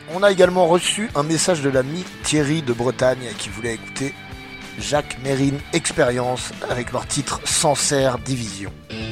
On a également reçu un message de l'ami Thierry de Bretagne qui voulait écouter Jacques Mérine Expérience avec leur titre Sancerre Division.